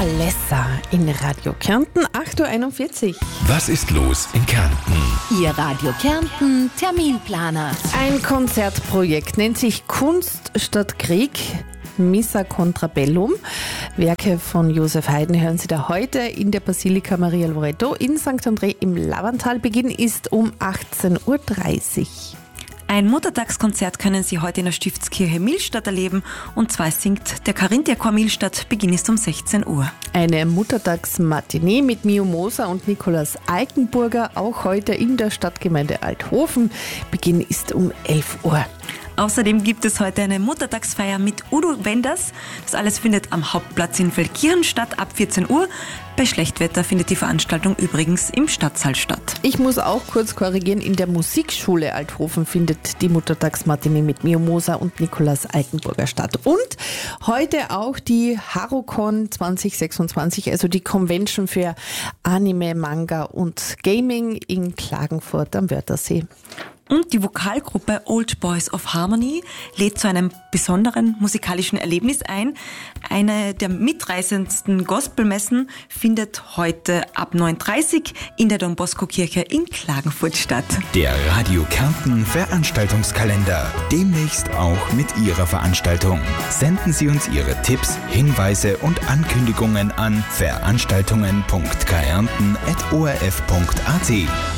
Alessa in Radio Kärnten, 8.41 Uhr. Was ist los in Kärnten? Ihr Radio Kärnten Terminplaner. Ein Konzertprojekt nennt sich Kunst statt Krieg. Missa contra Bellum. Werke von Josef Haydn hören Sie da heute in der Basilika Maria Loreto in St. André im Lavantal. Beginn ist um 18.30 Uhr. Ein Muttertagskonzert können Sie heute in der Stiftskirche Millstatt erleben, und zwar singt der Carinthia-Chor Millstatt. Beginn ist um 16 Uhr. Eine Muttertagsmatinee mit Mio Moser und Nikolaus Altenburger, auch heute in der Stadtgemeinde Althofen. Beginn ist um 11 Uhr. Außerdem gibt es heute eine Muttertagsfeier mit Udo Wenders. Das alles findet am Hauptplatz in Feldkirchen statt, ab 14 Uhr. Bei Schlechtwetter findet die Veranstaltung übrigens im Stadtsaal statt. Ich muss auch kurz korrigieren, in der Musikschule Althofen findet die Muttertagsmatinee mit Mio Moser und Nikolaus Altenburger statt. Und heute auch die Harukon 2026, also die Convention für Anime, Manga und Gaming in Klagenfurt am Wörthersee. Und die Vokalgruppe Old Boys of Harmony lädt zu einem besonderen musikalischen Erlebnis ein. Eine der mitreißendsten Gospelmessen findet heute ab 9.30 Uhr in der Don Bosco Kirche in Klagenfurt statt. Der Radio Kärnten Veranstaltungskalender. Demnächst auch mit Ihrer Veranstaltung. Senden Sie uns Ihre Tipps, Hinweise und Ankündigungen an veranstaltungen.kärnten@orf.at.